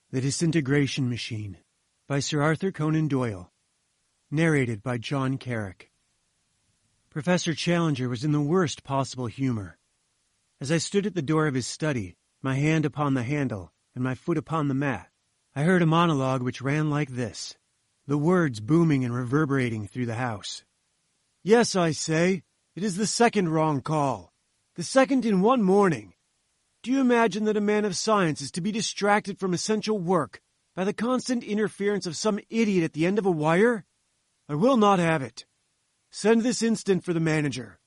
The Disintegration Machine by Sir Arthur Conan Doyle. Narrated by John Carrick. Professor Challenger was in the worst possible humor. As I stood at the door of his study, my hand upon the handle and my foot upon the mat, I heard a monologue which ran like this, the words booming and reverberating through the house. Yes, I say, it is the second wrong call. The second in one morning. Do you imagine that a man of science is to be distracted from essential work by the constant interference of some idiot at the end of a wire? I will not have it. Send this instant for the manager.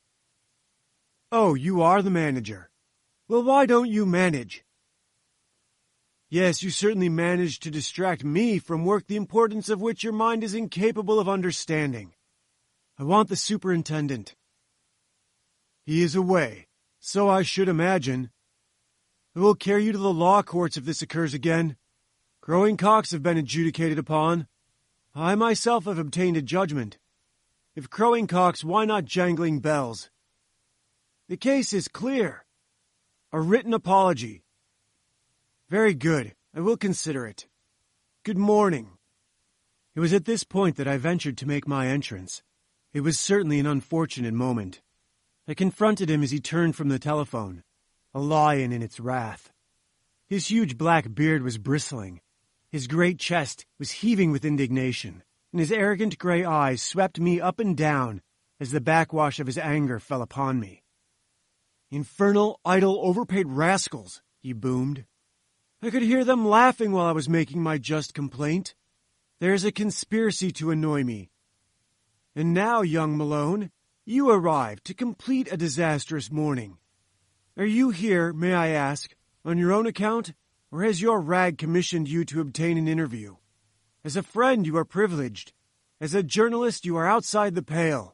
Oh, you are the manager. Well, why don't you manage? Yes, you certainly managed to distract me from work the importance of which your mind is incapable of understanding. I want the superintendent. He is away, so I should imagine. I will carry you to the law courts if this occurs again. Crowing cocks have been adjudicated upon. I myself have obtained a judgment. If crowing cocks, why not jangling bells? The case is clear. A written apology. Very good. I will consider it. Good morning. It was at this point that I ventured to make my entrance. It was certainly an unfortunate moment. I confronted him as he turned from the telephone, a lion in its wrath. His huge black beard was bristling. His great chest was heaving with indignation, and his arrogant gray eyes swept me up and down as the backwash of his anger fell upon me. Infernal, idle, overpaid rascals, he boomed. I could hear them laughing while I was making my just complaint. There is a conspiracy to annoy me. And now, young Malone, you arrive to complete a disastrous morning. Are you here, may I ask, on your own account, or has your rag commissioned you to obtain an interview? As a friend, you are privileged. As a journalist, you are outside the pale.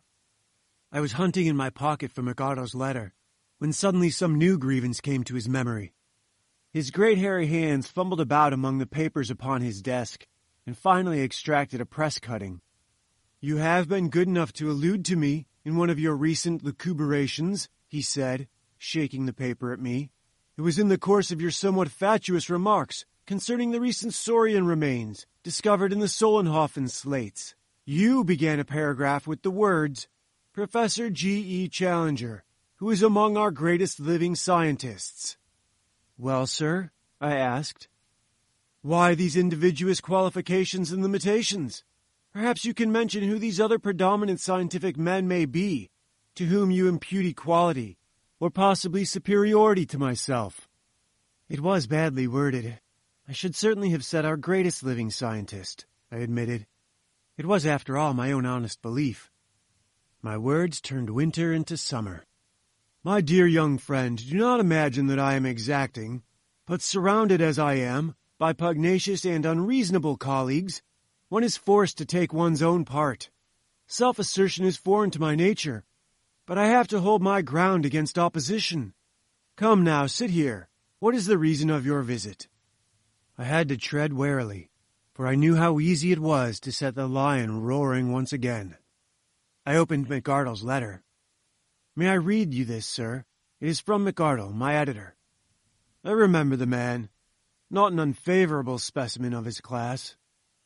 I was hunting in my pocket for McArdle's letter, when suddenly some new grievance came to his memory. His great hairy hands fumbled about among the papers upon his desk, and finally extracted a press cutting. You have been good enough to allude to me in one of your recent lucubrations, he said, shaking the paper at me. It was in the course of your somewhat fatuous remarks concerning the recent saurian remains discovered in the Solenhofen slates. You began a paragraph with the words, Professor G.E. Challenger, who is among our greatest living scientists. Well, sir, I asked, why these individuous qualifications and limitations? Perhaps you can mention who these other predominant scientific men may be, to whom you impute equality, or possibly superiority to myself. It was badly worded. I should certainly have said our greatest living scientist, I admitted. It was, after all, my own honest belief. My words turned winter into summer. My dear young friend, do not imagine that I am exacting, but surrounded as I am by pugnacious and unreasonable colleagues, one is forced to take one's own part. Self-assertion is foreign to my nature, but I have to hold my ground against opposition. Come now, sit here. What is the reason of your visit? I had to tread warily, for I knew how easy it was to set the lion roaring once again. I opened McArdle's letter. May I read you this, sir? It is from McArdle, my editor. I remember the man. Not an unfavorable specimen of his class.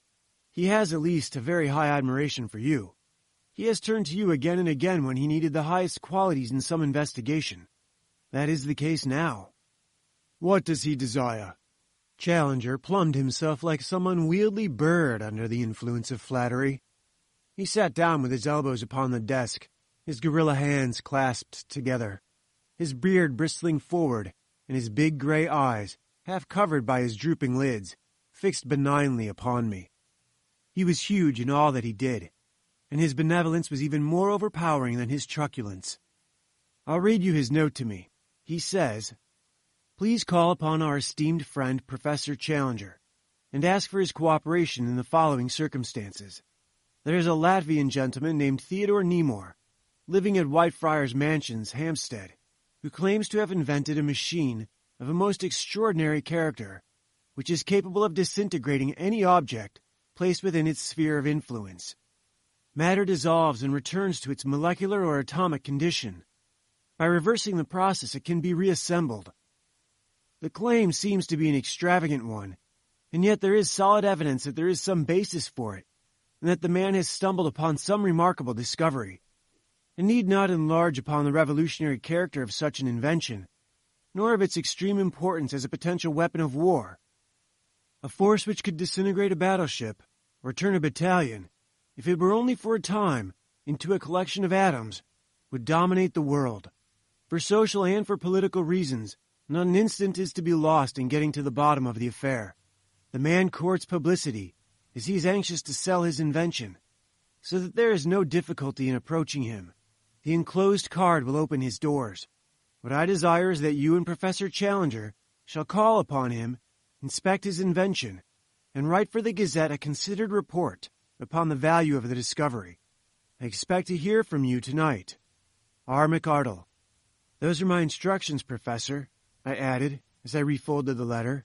He has at least a very high admiration for you. He has turned to you again and again when he needed the highest qualities in some investigation. That is the case now. What does he desire? Challenger plumbed himself like some unwieldy bird under the influence of flattery. He sat down with his elbows upon the desk, his gorilla hands clasped together, his beard bristling forward, and his big gray eyes, half covered by his drooping lids, fixed benignly upon me. He was huge in all that he did, and his benevolence was even more overpowering than his truculence. I'll read you his note to me. He says, Please call upon our esteemed friend Professor Challenger, and ask for his cooperation in the following circumstances. There is a Latvian gentleman named Theodore Nemor, living at Whitefriars Mansions, Hampstead, who claims to have invented a machine of a most extraordinary character, which is capable of disintegrating any object placed within its sphere of influence. Matter dissolves and returns to its molecular or atomic condition. By reversing the process, it can be reassembled. The claim seems to be an extravagant one, and yet there is solid evidence that there is some basis for it, and that the man has stumbled upon some remarkable discovery. I need not enlarge upon the revolutionary character of such an invention, nor of its extreme importance as a potential weapon of war. A force which could disintegrate a battleship, or turn a battalion, if it were only for a time, into a collection of atoms, would dominate the world. For social and for political reasons, not an instant is to be lost in getting to the bottom of the affair. The man courts publicity, as he is anxious to sell his invention, so that there is no difficulty in approaching him. The enclosed card will open his doors. What I desire is that you and Professor Challenger shall call upon him, inspect his invention, and write for the Gazette a considered report upon the value of the discovery. I expect to hear from you tonight. R. McArdle. Those are my instructions, Professor, I added as I refolded the letter.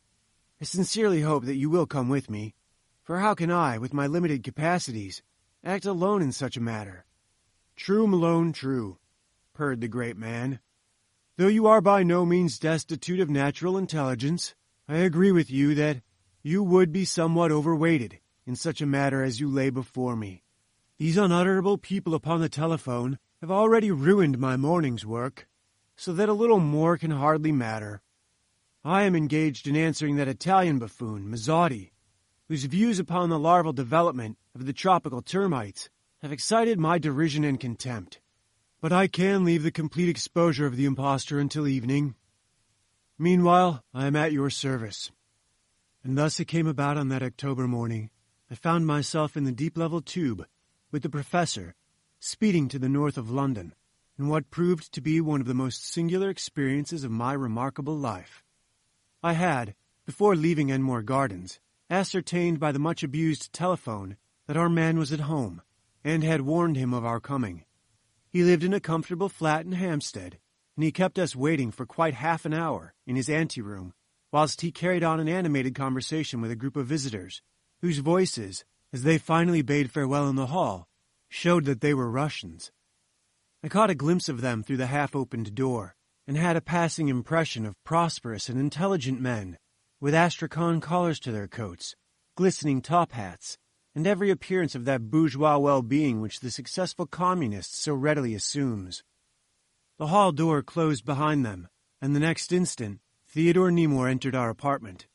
I sincerely hope that you will come with me, for how can I, with my limited capacities, act alone in such a matter? True, Malone, true, purred the great man. Though you are by no means destitute of natural intelligence, I agree with you that you would be somewhat overweighted in such a matter as you lay before me. These unutterable people upon the telephone have already ruined my morning's work, so that a little more can hardly matter. I am engaged in answering that Italian buffoon, Mazzotti, whose views upon the larval development of the tropical termites have excited my derision and contempt. But I can leave the complete exposure of the impostor until evening. Meanwhile, I am at your service. And thus it came about on that October morning. I found myself in the deep-level tube, with the professor, speeding to the north of London, in what proved to be one of the most singular experiences of my remarkable life. I had, before leaving Enmore Gardens, ascertained by the much-abused telephone that our man was at home, and had warned him of our coming. He lived in a comfortable flat in Hampstead, and he kept us waiting for quite half an hour in his anteroom, whilst he carried on an animated conversation with a group of visitors, whose voices, as they finally bade farewell in the hall, showed that they were Russians. I caught a glimpse of them through the half-opened door, and had a passing impression of prosperous and intelligent men, with astrakhan collars to their coats, glistening top hats, and every appearance of that bourgeois well-being which the successful communist so readily assumes. The hall door closed behind them, and the next instant Theodore Nemore entered our apartment.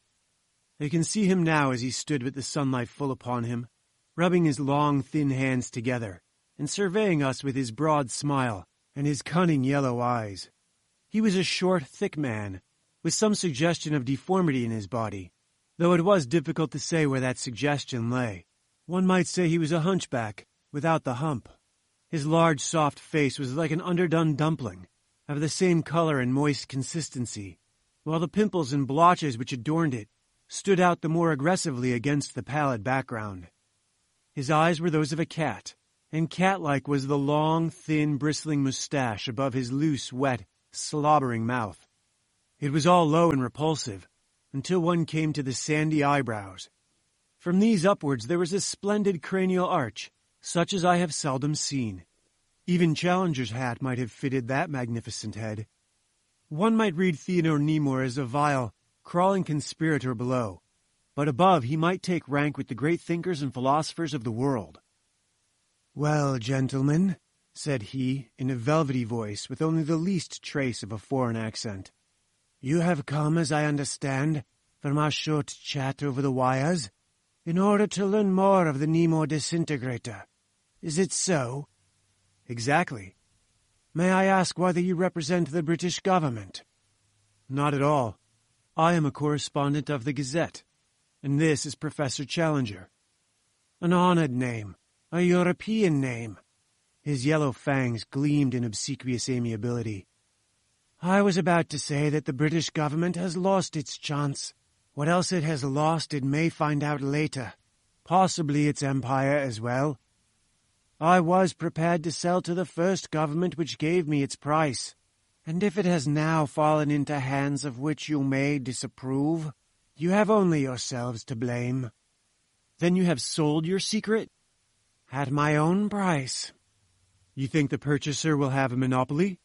I can see him now as he stood with the sunlight full upon him, rubbing his long, thin hands together, and surveying us with his broad smile and his cunning yellow eyes. He was a short, thick man, with some suggestion of deformity in his body, though it was difficult to say where that suggestion lay. One might say he was a hunchback, without the hump. His large, soft face was like an underdone dumpling, of the same color and moist consistency, while the pimples and blotches which adorned it stood out the more aggressively against the pallid background. His eyes were those of a cat, and cat-like was the long, thin, bristling mustache above his loose, wet, slobbering mouth. It was all low and repulsive, until one came to the sandy eyebrows. From these upwards there was a splendid cranial arch, such as I have seldom seen. Even Challenger's hat might have fitted that magnificent head. One might read Theodore Nemore as a vile, crawling conspirator below, but above he might take rank with the great thinkers and philosophers of the world. "Well, gentlemen," said he, in a velvety voice with only the least trace of a foreign accent, "you have come, as I understand, from our short chat over the wires, in order to learn more of the Nemore disintegrator. Is it so?" "Exactly." "May I ask whether you represent the British government?" "Not at all. I am a correspondent of the Gazette, and this is Professor Challenger." "An honored name. A European name." His yellow fangs gleamed in obsequious amiability. "I was about to say that the British government has lost its chance. What else it has lost it may find out later. Possibly its empire as well. I was prepared to sell to the first government which gave me its price, and if it has now fallen into hands of which you may disapprove, you have only yourselves to blame." "Then you have sold your secret?" "At my own price." "You think the purchaser will have a monopoly?"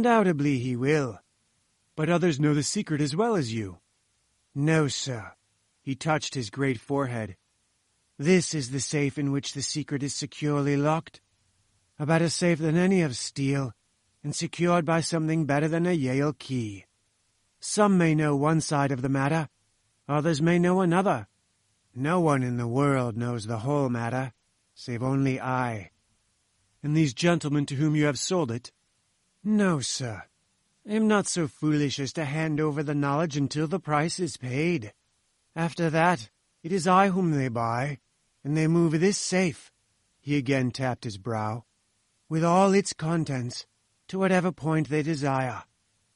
"Undoubtedly he will." "But others know the secret as well as you." "No, sir. He touched his great forehead. "This is the safe in which the secret is securely locked. A better safe than any of steel, and secured by something better than a Yale key. Some may know one side of the matter, others may know another. No one in the world knows the whole matter, save only I." "And these gentlemen to whom you have sold it?" "No, sir. I am not so foolish as to hand over the knowledge until the price is paid. After that, it is I whom they buy, and they move this safe," he again tapped his brow, "with all its contents, to whatever point they desire.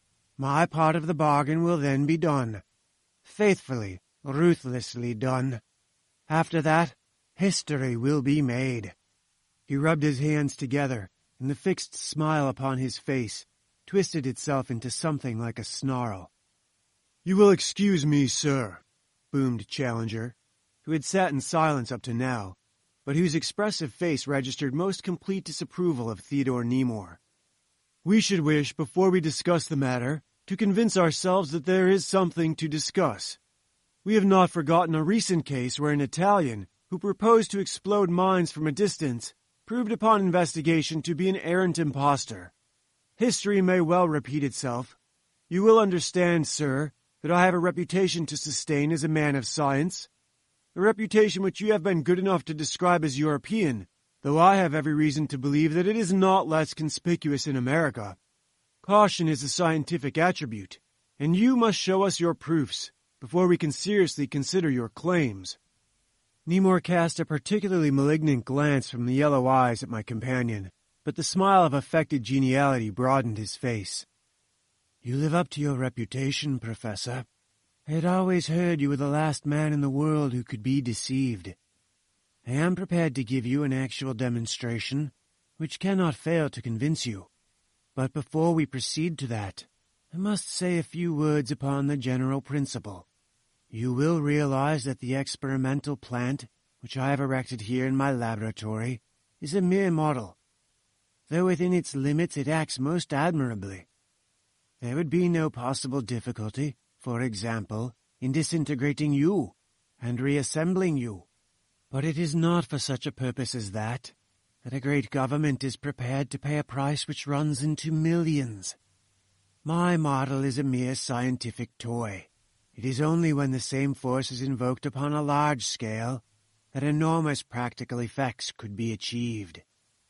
My part of the bargain will then be done. Faithfully, ruthlessly done. After that, history will be made." He rubbed his hands together, and the fixed smile upon his face twisted itself into something like a snarl. "You will excuse me, sir," boomed Challenger, who had sat in silence up to now, but whose expressive face registered most complete disapproval of Theodore Nemore. "We should wish, before we discuss the matter, to convince ourselves that there is something to discuss. We have not forgotten a recent case where an Italian, who proposed to explode mines from a distance, proved upon investigation to be an arrant impostor. History may well repeat itself. You will understand, sir, that I have a reputation to sustain as a man of science, a reputation which you have been good enough to describe as European, though I have every reason to believe that it is not less conspicuous in America. Caution is a scientific attribute, and you must show us your proofs before we can seriously consider your claims." Nemore cast a particularly malignant glance from the yellow eyes at my companion, but the smile of affected geniality broadened his face. "You live up to your reputation, Professor. I had always heard you were the last man in the world who could be deceived. I am prepared to give you an actual demonstration, which cannot fail to convince you. But before we proceed to that, I must say a few words upon the general principle. You will realize that the experimental plant, which I have erected here in my laboratory, is a mere model. Though within its limits it acts most admirably. There would be no possible difficulty, for example, in disintegrating you and reassembling you. But it is not for such a purpose as that a great government is prepared to pay a price which runs into millions. My model is a mere scientific toy. It is only when the same force is invoked upon a large scale that enormous practical effects could be achieved."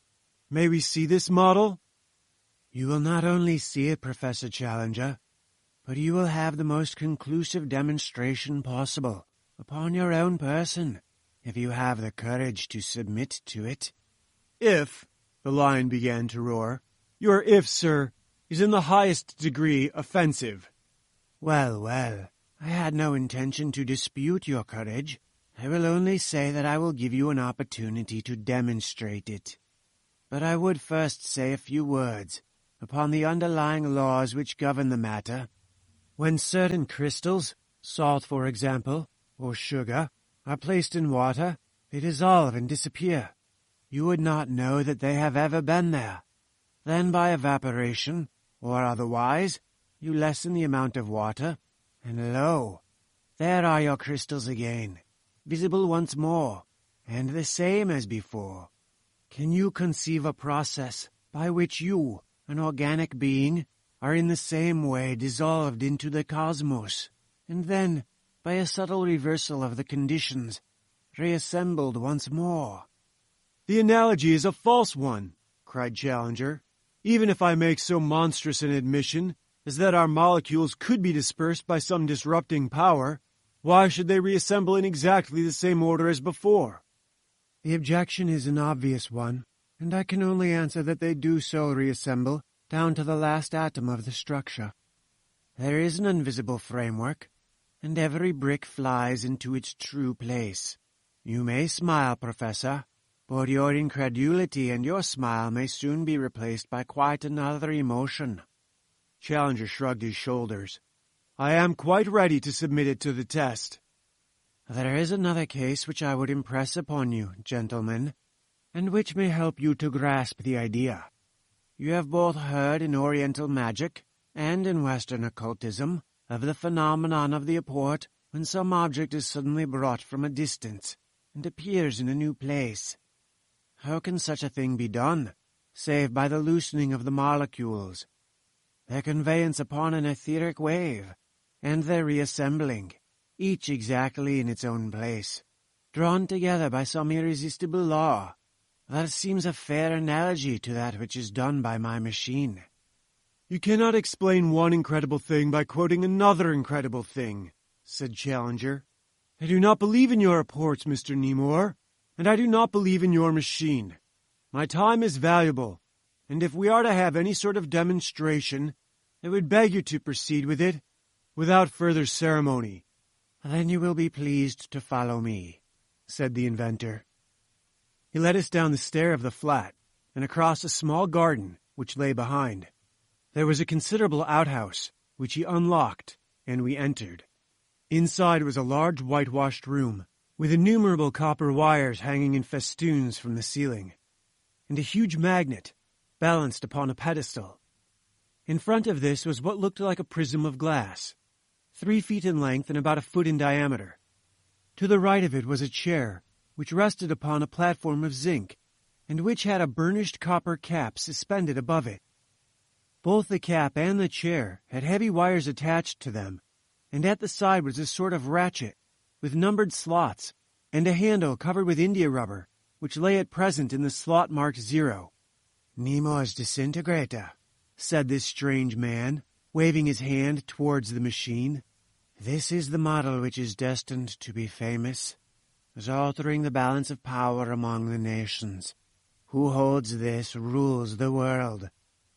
"May we see this model?" "You will not only see it, Professor Challenger, but you will have the most conclusive demonstration possible upon your own person, if you have the courage to submit to it." "If," the lion began to roar, "your if, sir, is in the highest degree offensive." "Well, well, I had no intention to dispute your courage. I will only say that I will give you an opportunity to demonstrate it. But I would first say a few words upon the underlying laws which govern the matter. When certain crystals, salt for example, or sugar, are placed in water, they dissolve and disappear. You would not know that they have ever been there. Then by evaporation, or otherwise, you lessen the amount of water, and lo, there are your crystals again, visible once more, and the same as before. Can you conceive a process by which you, an organic being, are in the same way dissolved into the cosmos, and then, by a subtle reversal of the conditions, reassembled once more?" "The analogy is a false one," cried Challenger. "Even if I make so monstrous an admission as that our molecules could be dispersed by some disrupting power, why should they reassemble in exactly the same order as before?" "The objection is an obvious one, and I can only answer that they do so reassemble down to the last atom of the structure. There is an invisible framework, and every brick flies into its true place. You may smile, Professor, but your incredulity and your smile may soon be replaced by quite another emotion." Challenger shrugged his shoulders. "I am quite ready to submit it to the test." "There is another case which I would impress upon you, gentlemen, and which may help you to grasp the idea. You have both heard in Oriental magic and in Western occultism of the phenomenon of the apport when some object is suddenly brought from a distance and appears in a new place. How can such a thing be done, save by the loosening of the molecules, their conveyance upon an etheric wave, and their reassembling, each exactly in its own place, drawn together by some irresistible law? That seems a fair analogy to that which is done by my machine. You cannot explain one incredible thing by quoting another incredible thing, said Challenger. I do not believe in your reports, Mr. Nemore, and I do not believe in your machine. My time is valuable, and if we are to have any sort of demonstration, I would beg you to proceed with it without further ceremony. Then you will be pleased to follow me, said the inventor. He led us down the stair of the flat and across a small garden which lay behind. There was a considerable outhouse, which he unlocked, and we entered. Inside was a large whitewashed room, with innumerable copper wires hanging in festoons from the ceiling, and a huge magnet balanced upon a pedestal. In front of this was what looked like a prism of glass, 3 feet in length and about a foot in diameter. To the right of it was a chair, which rested upon a platform of zinc, and which had a burnished copper cap suspended above it. Both the cap and the chair had heavy wires attached to them, and at the side was a sort of ratchet, with numbered slots, and a handle covered with India rubber, which lay at present in the slot marked 0. Nemore's disintegrator, said this strange man, waving his hand towards the machine. This is the model which is destined to be famous, as altering the balance of power among the nations. Who holds this rules the world.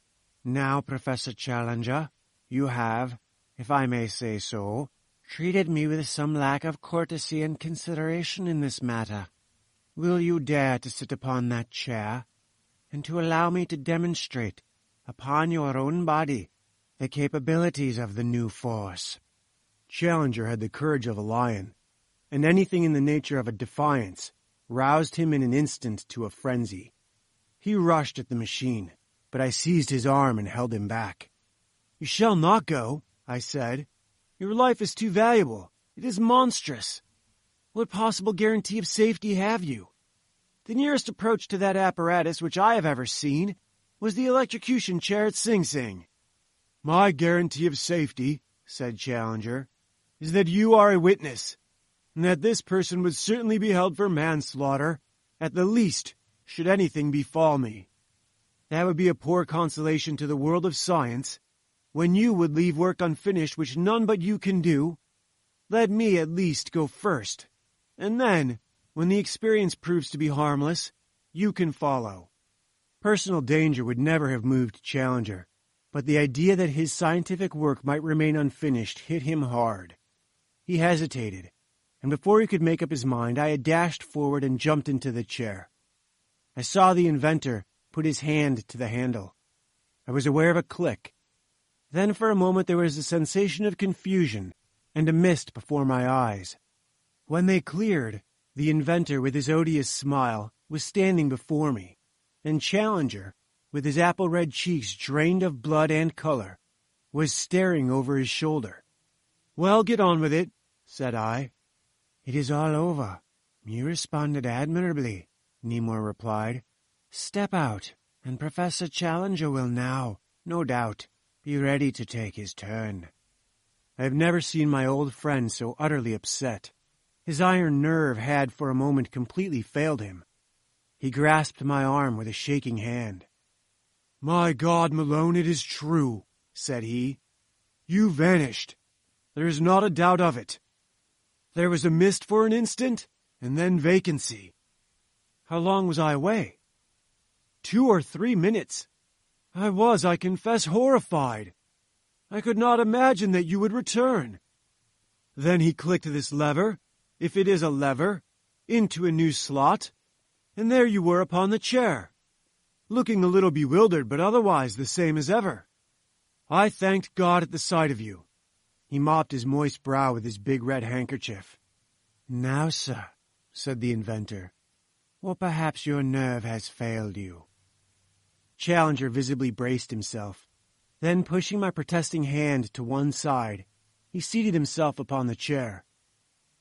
Now, Professor Challenger, you have, if I may say so, treated me with some lack of courtesy and consideration in this matter. Will you dare to sit upon that chair, and to allow me to demonstrate, upon your own body, the capabilities of the new force? Challenger had the courage of a lion, and anything in the nature of a defiance roused him in an instant to a frenzy. He rushed at the machine, but I seized his arm and held him back. You shall not go, I said. Your life is too valuable. It is monstrous. What possible guarantee of safety have you? The nearest approach to that apparatus which I have ever seen was the electrocution chair at Sing Sing. My guarantee of safety, said Challenger, is that you are a witness, and that this person would certainly be held for manslaughter, at the least, should anything befall me. That would be a poor consolation to the world of science, when you would leave work unfinished which none but you can do. Let me at least go first, and then, when the experience proves to be harmless, you can follow. Personal danger would never have moved Challenger, but the idea that his scientific work might remain unfinished hit him hard. He hesitated, and before he could make up his mind, I had dashed forward and jumped into the chair. I saw the inventor put his hand to the handle. I was aware of a click. Then for a moment there was a sensation of confusion and a mist before my eyes. When they cleared, the inventor, with his odious smile, was standing before me, and Challenger, with his apple-red cheeks drained of blood and color, was staring over his shoulder. Well, get on with it, said I. It is all over. You responded admirably, Nemore replied. Step out, and Professor Challenger will now, no doubt, be ready to take his turn. I have never seen my old friend so utterly upset. His iron nerve had for a moment completely failed him. He grasped my arm with a shaking hand. My God, Malone, it is true, said he. You vanished. There is not a doubt of it. There was a mist for an instant, and then vacancy. How long was I away? 2 or 3 minutes. I was, I confess, horrified. I could not imagine that you would return. Then he clicked this lever, if it is a lever, into a new slot, and there you were upon the chair, looking a little bewildered, but otherwise the same as ever. I thanked God at the sight of you. He mopped his moist brow with his big red handkerchief. Now, sir, said the inventor, or perhaps your nerve has failed you. Challenger visibly braced himself. Then, pushing my protesting hand to one side, he seated himself upon the chair,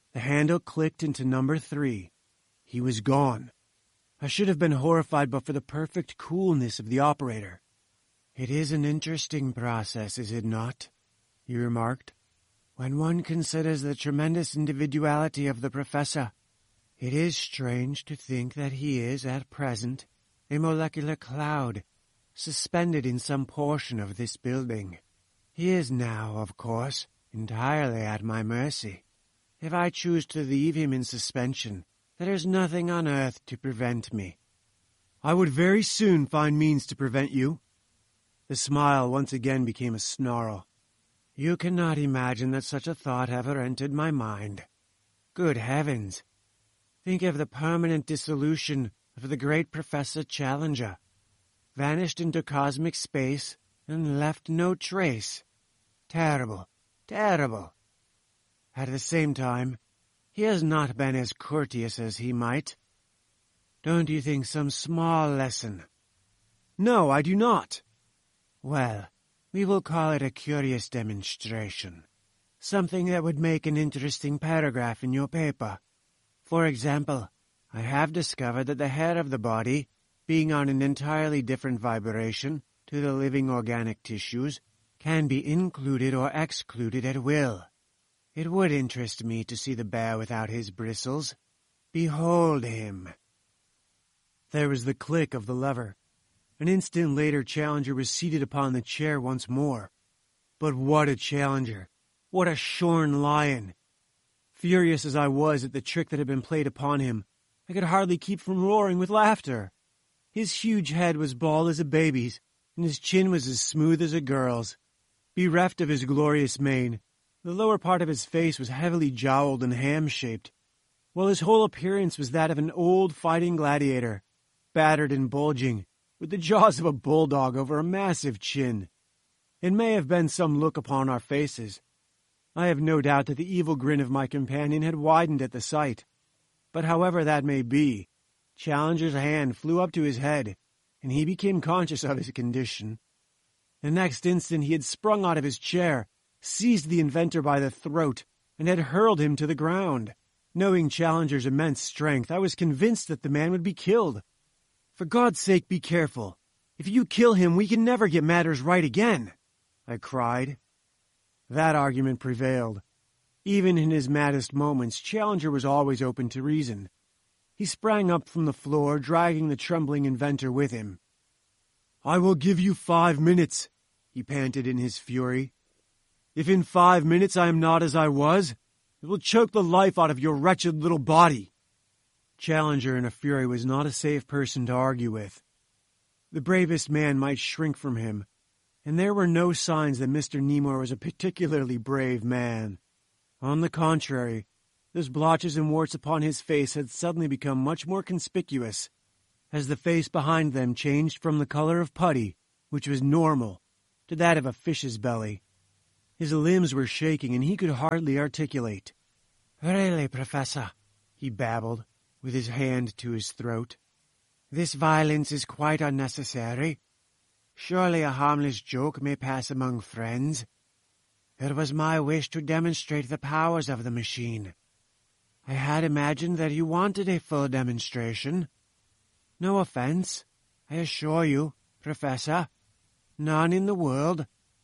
The handle clicked into number 3. He was gone. I should have been horrified but for the perfect coolness of the operator. "It is an interesting process, is it not?" he remarked. "When one considers the tremendous individuality of the professor, it is strange to think that he is, at present, a molecular cloud, suspended in some portion of this building. He is now, of course, entirely at my mercy. If I choose to leave him in suspension, there is nothing on earth to prevent me." "I would very soon find means to prevent you." The smile once again became a snarl. "You cannot imagine that such a thought ever entered my mind. Good heavens! Think of the permanent dissolution of the great Professor Challenger. Vanished into cosmic space and left no trace. Terrible, terrible. At the same time, he has not been as courteous as he might. Don't you think some small lesson—" "No, I do not." "Well, we will call it a curious demonstration. Something that would make an interesting paragraph in your paper. For example, I have discovered that the hair of the body, being on an entirely different vibration to the living organic tissues, can be included or excluded at will. It would interest me to see the bear without his bristles. Behold him." There was the click of the lever. An instant later, Challenger was seated upon the chair once more. But what a Challenger! What a shorn lion! Furious as I was at the trick that had been played upon him, I could hardly keep from roaring with laughter. His huge head was bald as a baby's, and his chin was as smooth as a girl's. Bereft of his glorious mane, the lower part of his face was heavily jowled and ham-shaped, while his whole appearance was that of an old fighting gladiator, battered and bulging, with the jaws of a bulldog over a massive chin. It may have been some look upon our faces. I have no doubt that the evil grin of my companion had widened at the sight. But however that may be, Challenger's hand flew up to his head, and he became conscious of his condition. The next instant he had sprung out of his chair, seized the inventor by the throat, and had hurled him to the ground. Knowing Challenger's immense strength, I was convinced that the man would be killed. "For God's sake, be careful. If you kill him, we can never get matters right again," I cried. That argument prevailed. Even in his maddest moments, Challenger was always open to reason. He sprang up from the floor, dragging the trembling inventor with him. "I will give you 5 minutes," he panted in his fury. "If in 5 minutes I am not as I was, it will choke the life out of your wretched little body." Challenger in a fury was not a safe person to argue with. The bravest man might shrink from him, and there were no signs that Mr. Nemore was a particularly brave man. On the contrary, those blotches and warts upon his face had suddenly become much more conspicuous, as the face behind them changed from the color of putty, which was normal, to that of a fish's belly. His limbs were shaking, and he could hardly articulate. "Really, Professor," he babbled, with his hand to his throat, "this violence is quite unnecessary. Surely a harmless joke may pass among friends. It was my wish to demonstrate the powers of the machine. I had imagined that you wanted a full demonstration. No offense, I assure you, Professor. None in the world."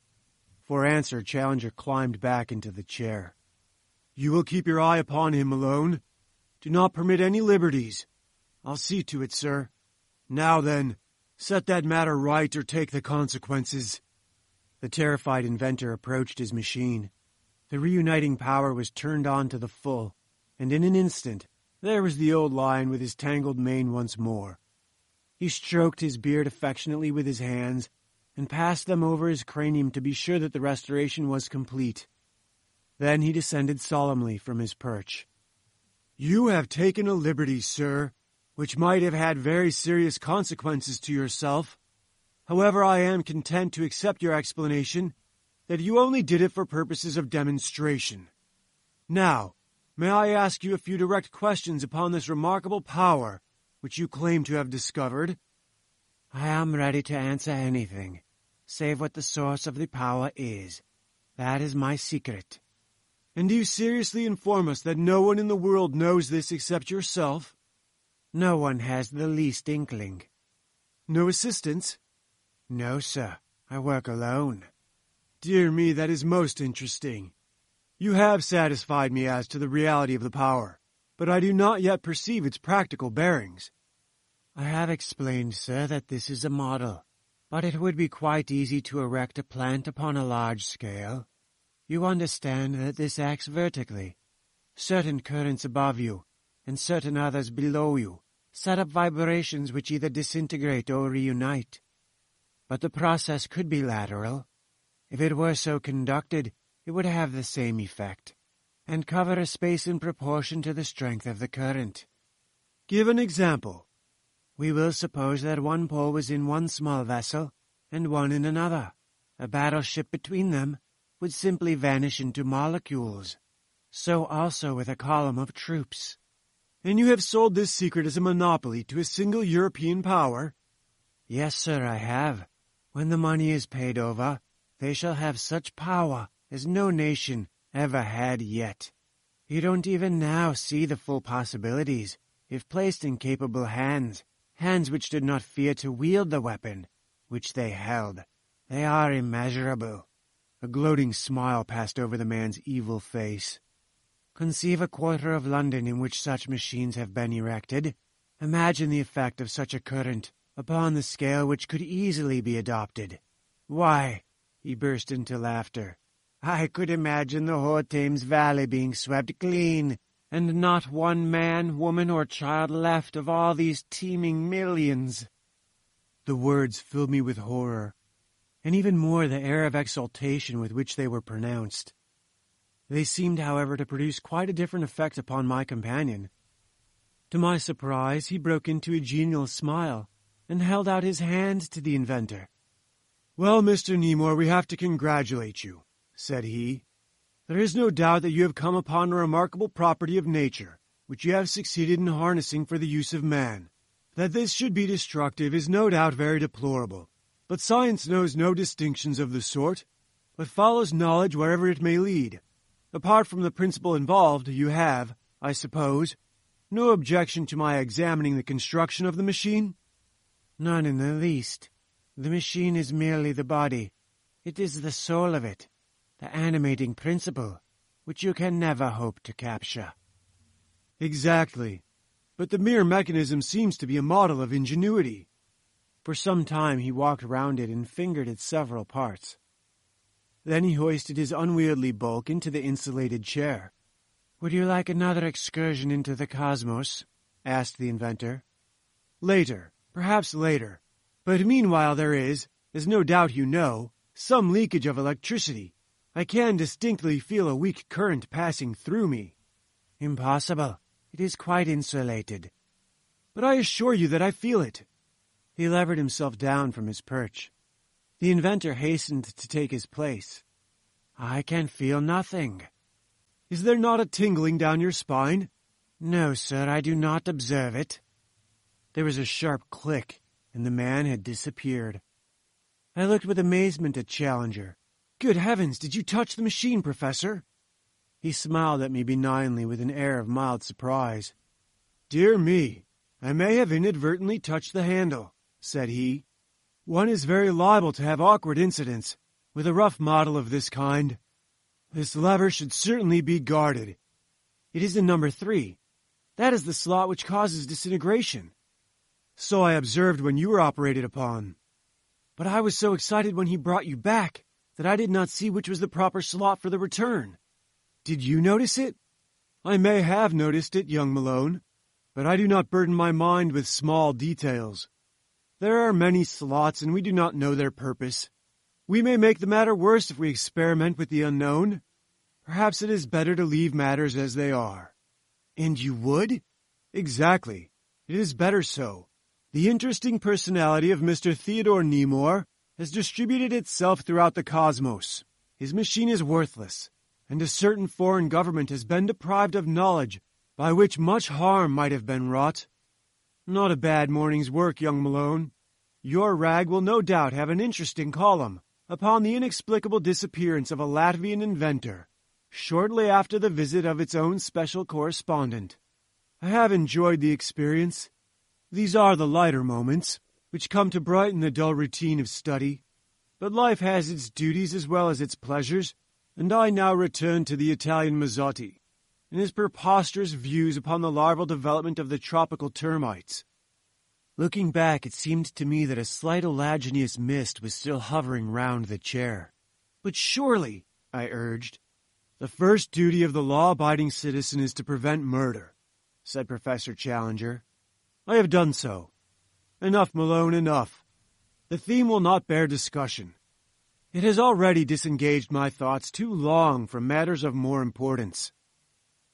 For answer, Challenger climbed back into the chair. "You will keep your eye upon him, Malone. Do not permit any liberties. I'll see to it, sir. Now then, set that matter right or take the consequences." The terrified inventor approached his machine. The reuniting power was turned on to the full, and in an instant, there was the old lion with his tangled mane once more. He stroked his beard affectionately with his hands, and passed them over his cranium to be sure that the restoration was complete. Then he descended solemnly from his perch. "You have taken a liberty, sir, which might have had very serious consequences to yourself. However, I am content to accept your explanation that you only did it for purposes of demonstration. Now, may I ask you a few direct questions upon this remarkable power which you claim to have discovered?" "I am ready to answer anything, save what the source of the power is. That is my secret." And do you seriously inform us that no one in the world knows this except yourself? No one has the least inkling. No assistants? No, sir. I work alone. Dear me, that is most interesting. You have satisfied me as to the reality of the power, but I do not yet perceive its practical bearings. I have explained, sir, that this is a model, but it would be quite easy to erect a plant upon a large scale. You understand that this acts vertically. Certain currents above you, and certain others below you, set up vibrations which either disintegrate or reunite. But the process could be lateral. If it were so conducted, it would have the same effect, and cover a space in proportion to the strength of the current. Give an example. We will suppose that one pole was in one small vessel, and one in another. A battleship between them would simply vanish into molecules. So also with a column of troops. And you have sold this secret as a monopoly to a single European power? Yes, sir, I have. When the money is paid over, they shall have such power as no nation ever had yet. You don't even now see the full possibilities, if placed in capable hands, hands which did not fear to wield the weapon which they held. They are immeasurable. A gloating smile passed over the man's evil face. Conceive a quarter of London in which such machines have been erected. Imagine the effect of such a current upon the scale which could easily be adopted. Why, he burst into laughter, I could imagine the whole Thames Valley being swept clean, and not one man, woman, or child left of all these teeming millions. The words filled me with horror, and even more the air of exultation with which they were pronounced. They seemed, however, to produce quite a different effect upon my companion. To my surprise, he broke into a genial smile, and held out his hand to the inventor. "Well, Mr. Nemore, we have to congratulate you," said he. "There is no doubt that you have come upon a remarkable property of nature, which you have succeeded in harnessing for the use of man. That this should be destructive is no doubt very deplorable, but science knows no distinctions of the sort, but follows knowledge wherever it may lead. Apart from the principle involved, you have, I suppose, no objection to my examining the construction of the machine?" None in the least. The machine is merely the body. It is the soul of it, the animating principle, which you can never hope to capture. Exactly. But the mere mechanism seems to be a model of ingenuity. For some time he walked round it and fingered its several parts. Then he hoisted his unwieldy bulk into the insulated chair. "Would you like another excursion into the cosmos?" asked the inventor. "Later. Perhaps later. But meanwhile there is, as no doubt you know, some leakage of electricity. I can distinctly feel a weak current passing through me." "Impossible. It is quite insulated." "But I assure you that I feel it." He levered himself down from his perch. The inventor hastened to take his place. "I can feel nothing." "Is there not a tingling down your spine?" "No, sir, I do not observe it." There was a sharp click, and the man had disappeared. I looked with amazement at Challenger. "Good heavens, did you touch the machine, Professor?" He smiled at me benignly with an air of mild surprise. "Dear me, I may have inadvertently touched the handle," said he. "One is very liable to have awkward incidents with a rough model of this kind. This lever should certainly be guarded. It is in number 3. That is the slot which causes disintegration. So I observed when you were operated upon. But I was so excited when he brought you back that I did not see which was the proper slot for the return. Did you notice it?" "I may have noticed it, young Malone, but I do not burden my mind with small details. There are many slots, and we do not know their purpose. We may make the matter worse if we experiment with the unknown. Perhaps it is better to leave matters as they are." "And you would?" "Exactly. It is better so. The interesting personality of Mr. Theodore Nemore has distributed itself throughout the cosmos. His machine is worthless, and a certain foreign government has been deprived of knowledge by which much harm might have been wrought. Not a bad morning's work, young Malone. Your rag will no doubt have an interesting column upon the inexplicable disappearance of a Latvian inventor shortly after the visit of its own special correspondent. I have enjoyed the experience. These are the lighter moments, which come to brighten the dull routine of study. But life has its duties as well as its pleasures, and I now return to the Italian Mazzotti and his preposterous views upon the larval development of the tropical termites. Looking back, it seemed to me that a slight oleaginous mist was still hovering round the chair. But surely, I urged, the first duty of the law-abiding citizen is to prevent murder, said Professor Challenger. I have done so. Enough, Malone, enough. The theme will not bear discussion. It has already disengaged my thoughts too long from matters of more importance.